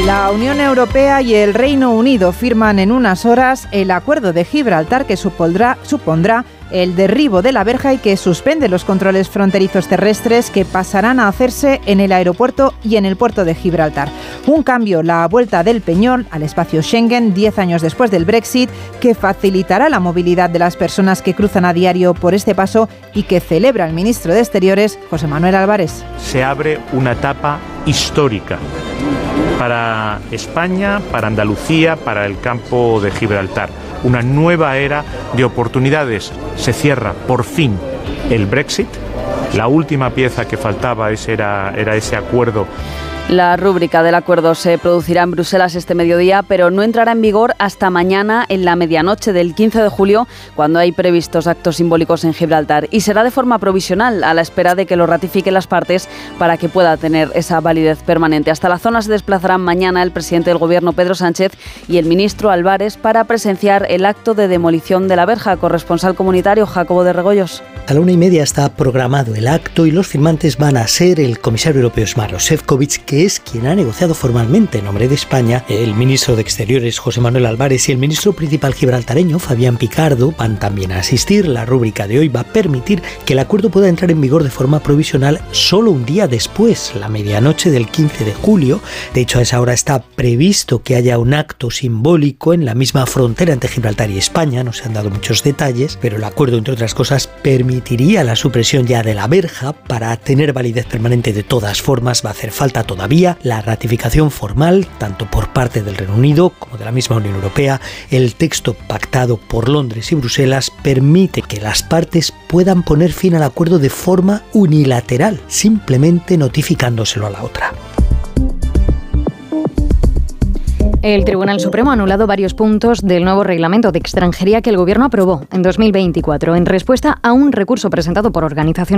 La Unión Europea y el Reino Unido firman en unas horas el Acuerdo de Gibraltar que supondrá el derribo de la verja y que suspende los controles fronterizos terrestres que pasarán a hacerse en el aeropuerto y en el puerto de Gibraltar. Un cambio, la vuelta del Peñol al espacio Schengen 10 años después del Brexit, que facilitará la movilidad de las personas que cruzan a diario por este paso y que celebra el ministro de Exteriores, José Manuel Álvarez. Se abre una etapa histórica para España, para Andalucía, para el campo de Gibraltar. Una nueva era de oportunidades. Se cierra por fin el Brexit. La última pieza que faltaba era ese acuerdo. La rúbrica del acuerdo se producirá en Bruselas este mediodía, pero no entrará en vigor hasta mañana en la medianoche del 15 de julio, cuando hay previstos actos simbólicos en Gibraltar. Y será de forma provisional, a la espera de que lo ratifiquen las partes para que pueda tener esa validez permanente. Hasta la zona se desplazarán mañana el presidente del Gobierno, Pedro Sánchez, y el ministro Álvarez para presenciar el acto de demolición de la verja. Corresponsal comunitario, Jacobo de Regoyos. A la 1:30 está programado el acto y los firmantes van a ser el comisario europeo Maroš Šefčovič, que es quien ha negociado formalmente en nombre de España, el ministro de Exteriores José Manuel Álvarez y el ministro principal gibraltareño Fabián Picardo van también a asistir. La rúbrica de hoy va a permitir que el acuerdo pueda entrar en vigor de forma provisional solo un día después, la medianoche del 15 de julio. De hecho, a esa hora está previsto que haya un acto simbólico en la misma frontera entre Gibraltar y España. No se han dado muchos detalles, pero el acuerdo, entre otras cosas, permitiría la supresión ya de la verja. Para tener validez permanente, de todas formas, va a hacer falta todavía la ratificación formal, tanto por parte del Reino Unido como de la misma Unión Europea. El texto pactado por Londres y Bruselas permite que las partes puedan poner fin al acuerdo de forma unilateral, simplemente notificándoselo a la otra. El Tribunal Supremo ha anulado varios puntos del nuevo reglamento de extranjería que el Gobierno aprobó en 2024 en respuesta a un recurso presentado por organizaciones